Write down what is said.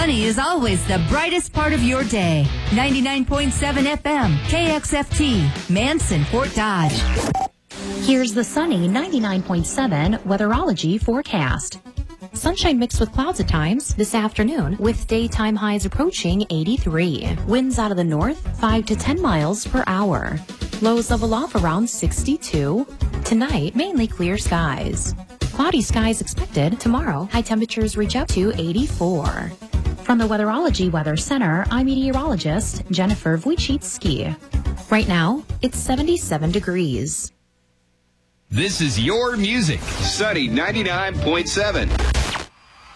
Sunny is always the brightest part of your day. 99.7 FM, KXFT, Manson, Fort Dodge. Here's the sunny 99.7 weatherology forecast. Sunshine mixed with clouds at times this afternoon, with daytime highs approaching 83. Winds out of the north 5 to 10 miles per hour. Lows level off around 62. Tonight, mainly clear skies. Cloudy skies expected tomorrow. High temperatures reach up to 84. From the Weatherology Weather Center, I'm meteorologist Jennifer Wojcicki. Right now, it's 77 degrees. This is your music. Sunny 99.7.